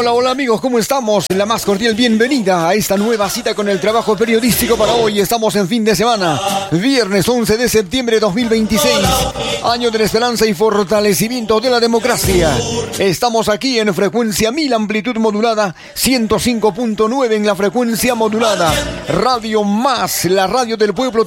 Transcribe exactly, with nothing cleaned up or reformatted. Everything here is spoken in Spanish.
Hola, hola amigos, ¿cómo estamos? La más cordial bienvenida a esta nueva cita con el trabajo periodístico para hoy. Estamos en fin de semana, viernes once de septiembre de dos mil veintiséis, año de la esperanza y fortalecimiento de la democracia. Estamos aquí en frecuencia mil, amplitud modulada, ciento cinco punto nueve en la frecuencia modulada. Radio Más, la radio del pueblo.